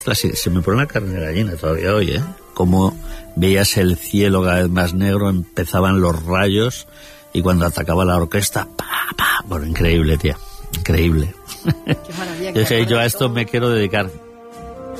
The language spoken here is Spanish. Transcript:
Se me pone la carne de gallina todavía hoy, ¿eh? Como veías el cielo cada vez más negro, empezaban los rayos y cuando atacaba la orquesta, ¡pa! Bueno, increíble, tía, increíble. Qué maravilla. Dije, yo a esto me quiero dedicar.